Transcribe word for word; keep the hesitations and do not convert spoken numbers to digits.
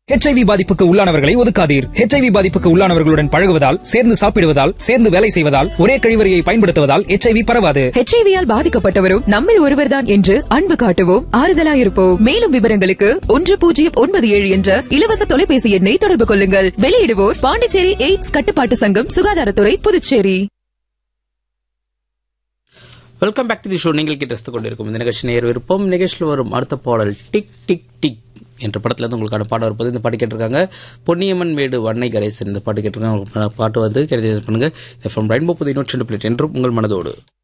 HIV பாதிப்புக்கு உள்ளானவர்களை ஒதுக்காதீர். HIV பாதிப்புக்கு உள்ளானவர்களுடன் பழகுவதால், சேர்ந்து சாப்பிடுவதால், சேர்ந்து வேலை செய்வதால், ஒரே கழிவறையை பயன்படுத்துவதால் ஹெச்ஐவி பரவாது. ஹெச்ஐவியால் பாதிக்கப்பட்டவரும் நம்மில் ஒருவர்தான் என்று அன்பு காட்டுவோம், ஆறுதலாயிருப்போம். மேலும் விவரங்களுக்கு ஒன்று பூஜ்ஜியம் ஒன்பது ஏழு என்ற இலவச தொலைபேசி எண்ணை தொடர்பு கொள்ளுங்கள். வெளியிடுவோர் பாண்டிச்சேரி எய்ட்ஸ் கட்டுப்பாட்டு சங்கம், சுகாதாரத்துறை, Puducherry. Welcome back to the show. நீங்கள் கிட்ட கொண்டிருக்கும் இந்த நிகழ்ச்சி நேர் விருப்பம். நிகழ்ச்சியில் வரும் அடுத்த பாடல் டிக் டிக் டிக் என்ற படத்துல இருந்து உங்களுக்கான பாடம் இருப்பது. இந்த பாட்டு கேட்டிருக்காங்க பொன்னியம்மன் மேடு வண்ணை கணேசன். இந்த பாட்டு கேட்டிருக்காங்க. பாட்டு வந்து கேட்டு பண்ணுங்க. எஃப்எம் ரெயின்போ புதிய நூற்றி ரெண்டு பிளேட் என்றும் உங்கள் மனதோடு.